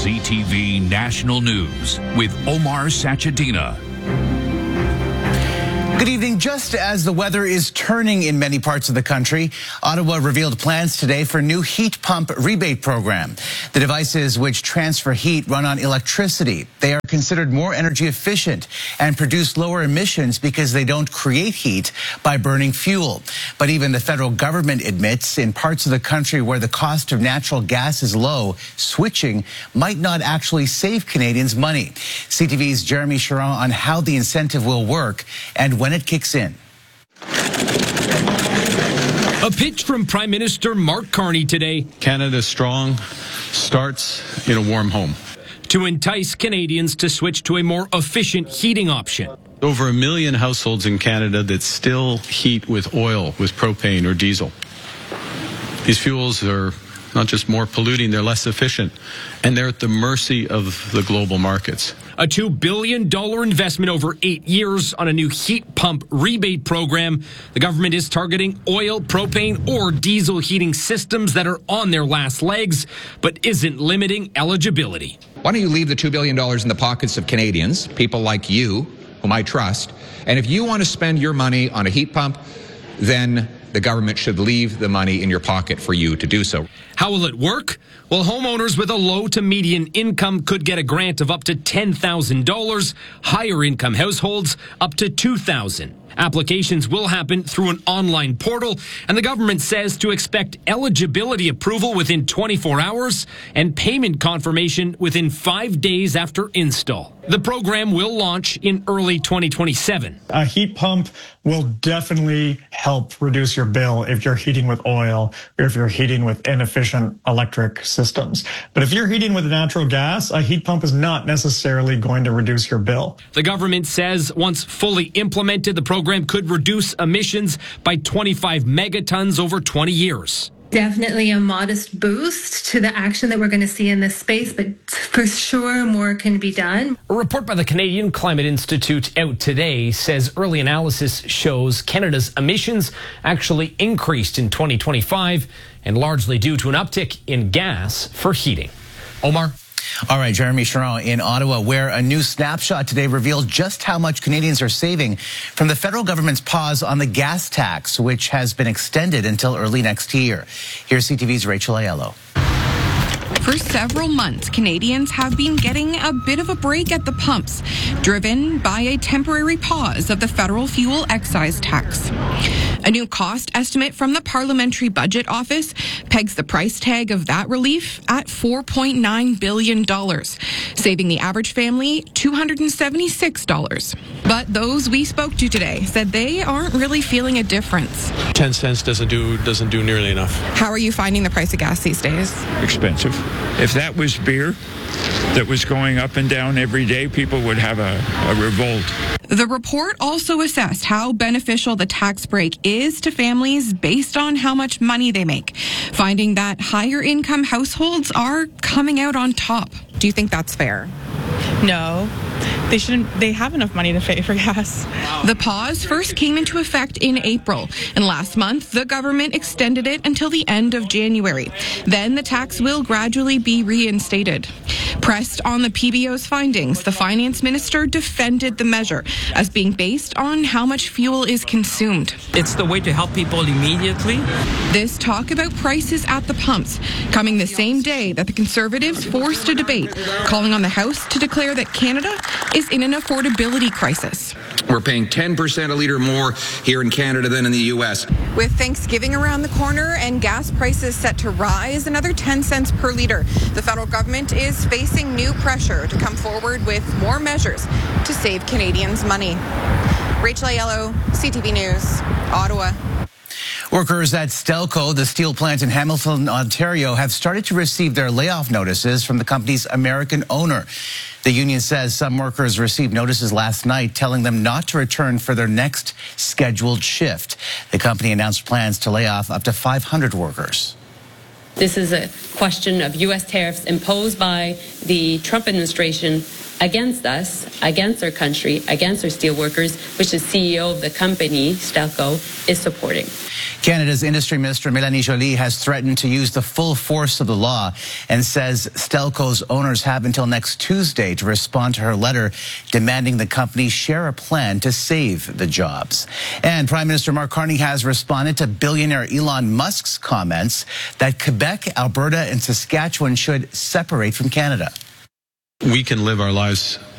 CTV National News with Omar Sachedina. Good evening. Just as the weather is turning in many parts of the country, Ottawa revealed plans today for a new heat pump rebate program. The devices which transfer heat run on electricity. They are considered more energy efficient and produce lower emissions because they don't create heat by burning fuel. But even the federal government admits in parts of the country where the cost of natural gas is low, switching might not actually save Canadians money. CTV's Jeremy Charron on how the incentive will work and when it kicks in. A pitch from Prime Minister Mark Carney today. Canada Strong starts in a warm home. To entice Canadians to switch to a more efficient heating option. Over 1 million households in Canada that still heat with oil, with propane or diesel. These fuels are not just more polluting, they're less efficient, and they're at the mercy of the global markets. A $2 billion investment over 8 years on a new heat pump rebate program. The government is targeting oil, propane, or diesel heating systems that are on their last legs, but isn't limiting eligibility. Why don't you leave the $2 billion in the pockets of Canadians, people like you, whom I trust, and if you want to spend your money on a heat pump, then the government should leave the money in your pocket for you to do so. How will it work? Well, homeowners with a low to median income could get a grant of up to $10,000. Higher income households up to $2,000. Applications will happen through an online portal, and the government says to expect eligibility approval within 24 hours and payment confirmation within 5 days after install. The program will launch in early 2027. A heat pump will definitely help reduce your bill if you're heating with oil or if you're heating with inefficient electric systems. But if you're heating with natural gas, a heat pump is not necessarily going to reduce your bill. The government says once fully implemented, the program could reduce emissions by 25 megatons over 20 years. Definitely a modest boost to the action that we're going to see in this space, but for sure more can be done. A report by the Canadian Climate Institute out today says early analysis shows Canada's emissions actually increased in 2025 and largely due to an uptick in gas for heating. Omar? All right, Jeremy Charron in Ottawa, where a new snapshot today revealed just how much Canadians are saving from the federal government's pause on the gas tax, which has been extended until early next year. Here's CTV's Rachel Aiello. For several months, Canadians have been getting a bit of a break at the pumps, driven by a temporary pause of the federal fuel excise tax. A new cost estimate from the Parliamentary Budget Office pegs the price tag of that relief at $4.9 billion, saving the average family $276. But those we spoke to today said they aren't really feeling a difference. 10 cents doesn't do nearly enough. How are you finding the price of gas these days? Expensive. If that was beer that was going up and down every day, people would have a revolt. The report also assessed how beneficial the tax break is to families based on how much money they make, finding that higher income households are coming out on top. Do you think that's fair? No. They have enough money to pay for gas. The pause first came into effect in April, and last month the government extended it until the end of January. Then the tax will gradually be reinstated. Pressed on the PBO's findings, the finance minister defended the measure as being based on how much fuel is consumed. It's the way to help people immediately. This talk about prices at the pumps coming the same day that the Conservatives forced a debate, calling on the House to declare that Canada is in an affordability crisis. We're paying 10% a litre more here in Canada than in the U.S. With Thanksgiving around the corner and gas prices set to rise another 10 cents per litre, the federal government is facing new pressure to come forward with more measures to save Canadians money. Rachel Aiello, CTV News, Ottawa. Workers at Stelco, the steel plant in Hamilton, Ontario, have started to receive their layoff notices from the company's American owner. The union says some workers received notices last night telling them not to return for their next scheduled shift. The company announced plans to lay off up to 500 workers. This is a question of U.S. tariffs imposed by the Trump administration against us, against our country, against our steelworkers, which the CEO of the company, Stelco, is supporting. Canada's Industry Minister Mélanie Joly has threatened to use the full force of the law and says Stelco's owners have until next Tuesday to respond to her letter demanding the company share a plan to save the jobs. And Prime Minister Mark Carney has responded to billionaire Elon Musk's comments that Quebec, Alberta, and Saskatchewan should separate from Canada. We can live our lives